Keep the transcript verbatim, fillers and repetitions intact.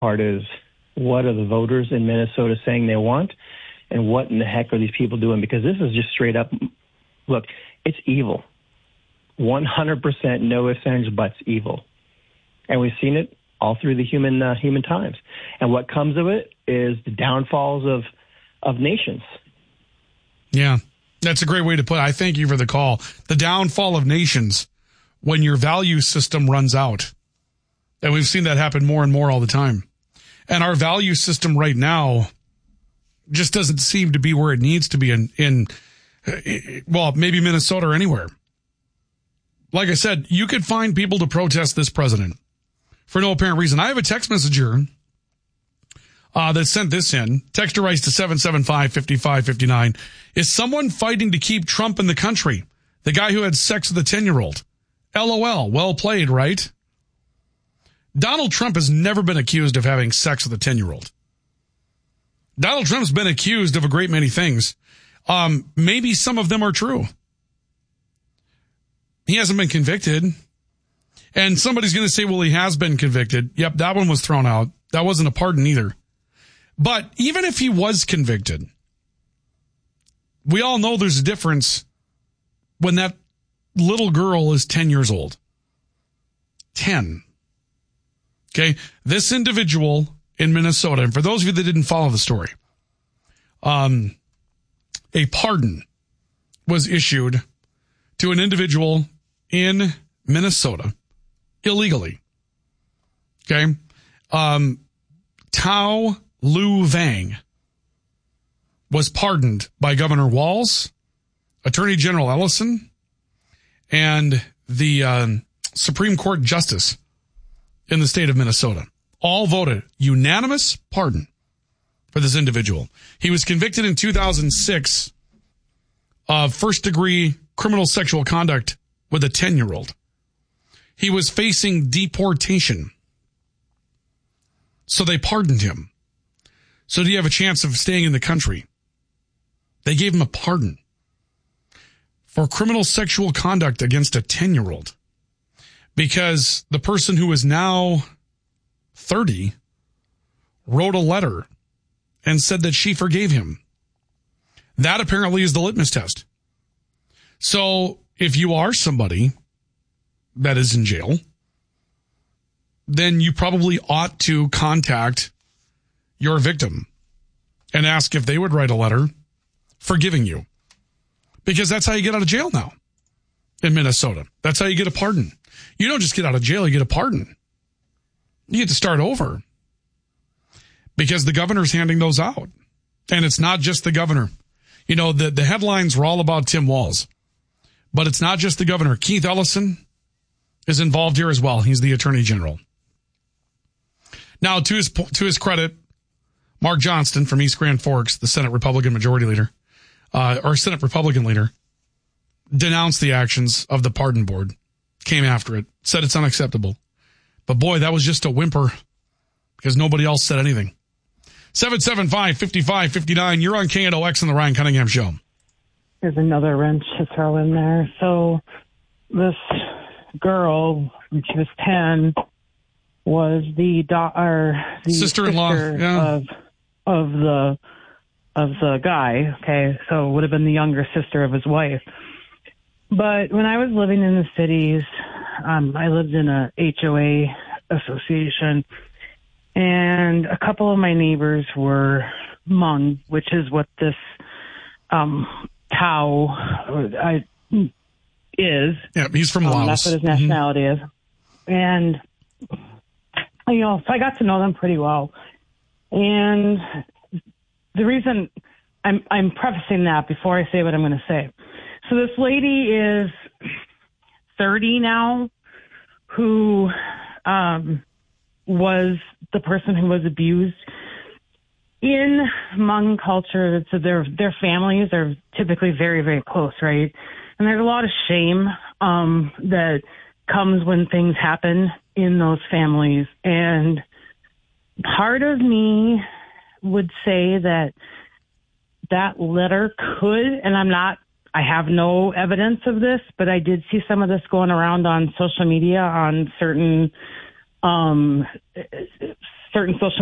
part is, what are the voters in Minnesota saying they want? And what in the heck are these people doing? Because this is just straight up, look, it's evil. one hundred percent, no ifs, ands, buts, evil. And we've seen it all through the human uh, human times. And what comes of it is the downfalls of of nations. Yeah, that's a great way to put it. I thank you for the call. The downfall of nations when your value system runs out. And we've seen that happen more and more all the time. And our value system right now just doesn't seem to be where it needs to be in, in well, maybe Minnesota or anywhere. Like I said, you could find people to protest this president for no apparent reason. I have a text messenger uh, that sent this in. Texter writes to seven seven five, five five five nine. Is someone fighting to keep Trump in the country? The guy who had sex with a ten-year-old. LOL. Well played, right? Donald Trump has never been accused of having sex with a ten-year-old. Donald Trump's been accused of a great many things. Um, maybe some of them are true. He hasn't been convicted. And somebody's going to say, well, he has been convicted. Yep, that one was thrown out. That wasn't a pardon either. But even if he was convicted, we all know there's a difference when that little girl is ten years old. ten. Okay, this individual in Minnesota, and for those of you that didn't follow the story, um, a pardon was issued to an individual in Minnesota illegally. Okay, um, Tao Lu Vang was pardoned by Governor Walz, Attorney General Ellison, and the um, Supreme Court Justice in the state of Minnesota. All voted unanimous pardon for this individual. He was convicted in two thousand six of first-degree criminal sexual conduct with a ten-year-old. He was facing deportation. So they pardoned him. So did he have a chance of staying in the country? They gave him a pardon for criminal sexual conduct against a ten-year-old. Because the person who is now thirty wrote a letter and said that she forgave him. That apparently is the litmus test. So if you are somebody that is in jail, then you probably ought to contact your victim and ask if they would write a letter forgiving you. Because that's how you get out of jail now in Minnesota. That's how you get a pardon. You don't just get out of jail, you get a pardon. You get to start over because the governor's handing those out. And it's not just the governor. You know, the, the headlines were all about Tim Walz, but it's not just the governor. Keith Ellison is involved here as well. He's the attorney general. Now, to his, to his credit, Mark Johnston from East Grand Forks, the Senate Republican majority leader, uh, or Senate Republican leader, denounced the actions of the pardon board. Came after it, said it's unacceptable. But boy, that was just a whimper because nobody else said anything. seven seven five, five five five nine, you're on K N O X on the Ryan Cunningham Show. There's another wrench to throw in there. So this girl, when she was ten, was the, do- or the sister-in-law sister yeah. of, of, the, of the guy. Okay, so it would have been the younger sister of his wife. But when I was living in the cities, um, I lived in a H O A association, and a couple of my neighbors were Hmong, which is what this um, Tao I, is. Yeah, he's from um, Laos. That's what his nationality mm-hmm. is. And, you know, so I got to know them pretty well. And the reason I'm, I'm prefacing that before I say what I'm going to say. So this lady is thirty now, who um, was the person who was abused. In Hmong culture, so their their families are typically very, very close, right? And there's a lot of shame um, that comes when things happen in those families. And part of me would say that that letter could, and I'm not, I have no evidence of this, but I did see some of this going around on social media on certain um, certain social